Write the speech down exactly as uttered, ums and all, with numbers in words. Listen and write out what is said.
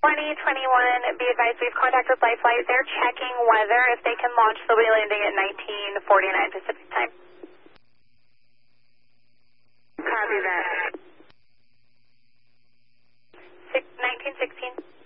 twenty twenty-one, be advised we've contacted Lifelight. They're checking weather. If they can launch, they'll be landing at nineteen forty-nine Pacific time. Copy that. nineteen sixteen.